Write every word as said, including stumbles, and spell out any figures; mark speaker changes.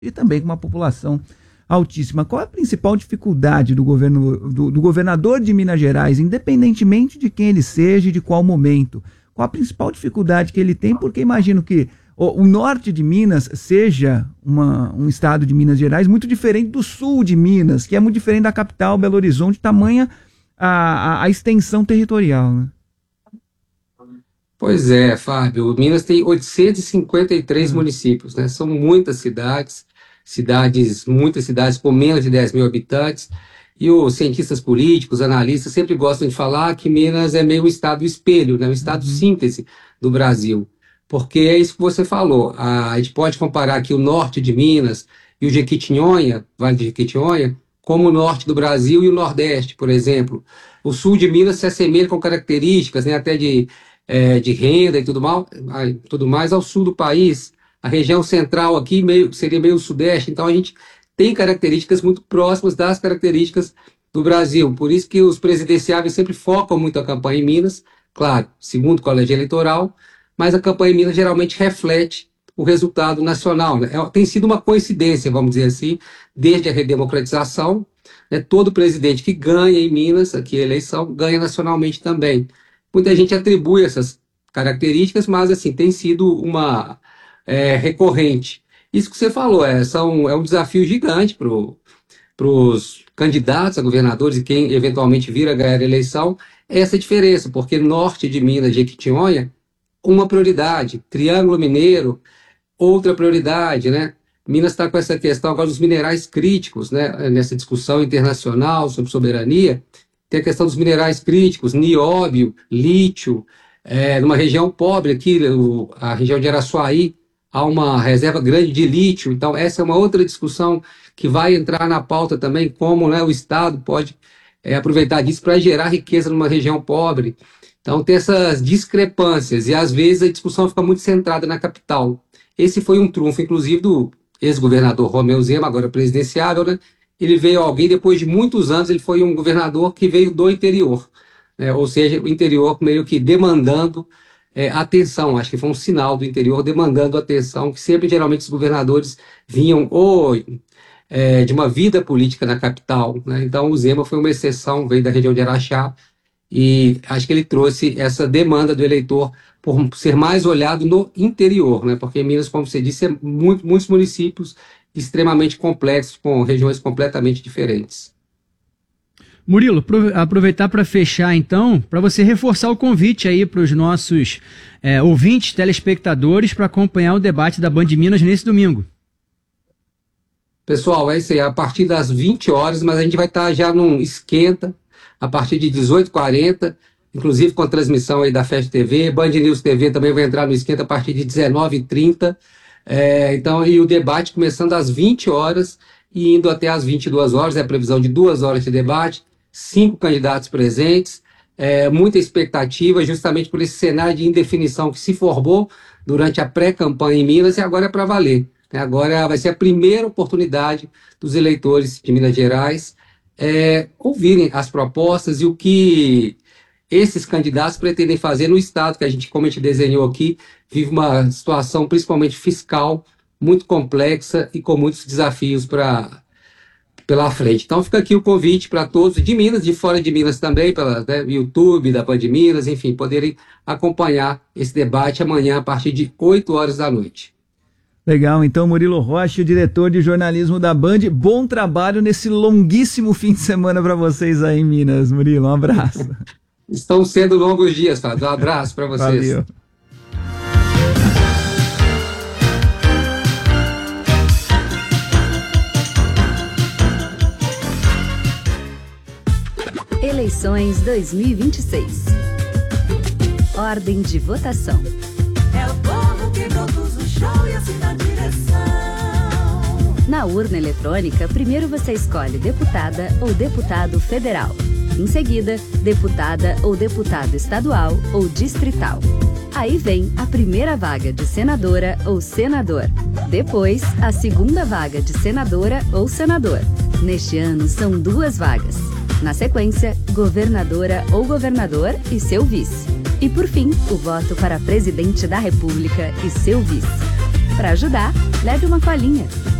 Speaker 1: e também com uma população altíssima. Qual é a principal dificuldade do, governo, do, do governador de Minas Gerais, independentemente de quem ele seja e de qual momento? Qual a principal dificuldade que ele tem? Porque imagino que o, o norte de Minas seja uma, um estado de Minas Gerais muito diferente do sul de Minas, que é muito diferente da capital, Belo Horizonte, tamanha a, a, a extensão territorial, né?
Speaker 2: Pois é, Fábio. Minas tem oitocentos e cinquenta e três hum. municípios, né? São muitas cidades. Cidades, muitas cidades com menos de dez mil habitantes, e os cientistas políticos, analistas, sempre gostam de falar que Minas é meio um estado espelho, né? Um estado uhum. síntese do Brasil, porque é isso que você falou, a, a gente pode comparar aqui o norte de Minas e o Jequitinhonha, Vale de Jequitinhonha, como o norte do Brasil e o nordeste, por exemplo. O sul de Minas se assemelha com características, né, até de, é, de renda e tudo, mal, tudo mais ao sul do país. A região central aqui meio, seria meio sudeste, então a gente tem características muito próximas das características do Brasil. Por isso que os presidenciáveis sempre focam muito a campanha em Minas, claro, segundo o colégio eleitoral, mas a campanha em Minas geralmente reflete o resultado nacional, né? É, tem sido uma coincidência, vamos dizer assim, desde a redemocratização, né? Todo presidente que ganha em Minas, aqui a eleição, ganha nacionalmente também. Muita gente atribui essas características, mas assim, tem sido uma... É, recorrente. Isso que você falou é, são, é um desafio gigante para os candidatos a governadores e quem eventualmente vir a ganhar a eleição, essa diferença, porque norte de Minas, Jequitinhonha, uma prioridade, Triângulo Mineiro, outra prioridade, né? Minas está com essa questão agora dos minerais críticos, né? Nessa discussão internacional sobre soberania, tem a questão dos minerais críticos, nióbio, lítio, é, numa região pobre aqui, o, a região de Araçuaí, há uma reserva grande de lítio, então essa é uma outra discussão que vai entrar na pauta também, como, né, o Estado pode é, aproveitar disso para gerar riqueza numa região pobre. Então tem essas discrepâncias e às vezes a discussão fica muito centrada na capital. Esse foi um trunfo, inclusive, do ex-governador Romeu Zema, agora presidenciável, né? Ele veio alguém, depois de muitos anos, ele foi um governador que veio do interior, né? Ou seja, o interior meio que demandando É, atenção, acho que foi um sinal do interior demandando atenção, que sempre, geralmente, os governadores vinham ou é, de uma vida política na capital, né? Então, o Zema foi uma exceção, veio da região de Araxá, e acho que ele trouxe essa demanda do eleitor por ser mais olhado no interior, né? Porque Minas, como você disse, é muito, muitos municípios extremamente complexos, com regiões completamente diferentes.
Speaker 3: Murilo, aproveitar para fechar então, para você reforçar o convite aí para os nossos é, ouvintes, telespectadores, para acompanhar o debate da Band Minas nesse domingo.
Speaker 2: Pessoal, é isso aí, a partir das vinte horas, mas a gente vai estar já num esquenta, a partir de dezoito e quarenta, inclusive com a transmissão aí da Festa T V, Band News T V também vai entrar no esquenta a partir de dezenove e trinta, é, então, e o debate começando às vinte horas e indo até às vinte e duas horas, é a previsão de duas horas de debate, cinco candidatos presentes, é, muita expectativa, justamente por esse cenário de indefinição que se formou durante a pré-campanha em Minas e agora é para valer. Né? Agora vai ser a primeira oportunidade dos eleitores de Minas Gerais é, ouvirem as propostas e o que esses candidatos pretendem fazer no Estado, que a gente, como a gente desenhou aqui, vive uma situação principalmente fiscal muito complexa e com muitos desafios para... pela frente. Então fica aqui o convite para todos de Minas, de fora de Minas também, pela né, YouTube, da Band Minas, enfim, poderem acompanhar esse debate amanhã a partir de oito horas da noite.
Speaker 1: Legal, então Murilo Rocha, o diretor de jornalismo da Band, bom trabalho nesse longuíssimo fim de semana para vocês aí em Minas, Murilo, um abraço.
Speaker 2: Estão sendo longos dias, Fábio, um abraço para vocês.
Speaker 1: Valeu.
Speaker 4: Eleições dois mil e vinte e seis. Ordem de votação. É o povo que produz o show e assim dá direção. Na urna eletrônica, primeiro você escolhe deputada ou deputado federal. Em seguida, deputada ou deputado estadual ou distrital. Aí vem a primeira vaga de senadora ou senador. Depois, a segunda vaga de senadora ou senador. Neste ano, são duas vagas. Na sequência, governadora ou governador e seu vice. E por fim, o voto para presidente da República e seu vice. Para ajudar, leve uma colinha.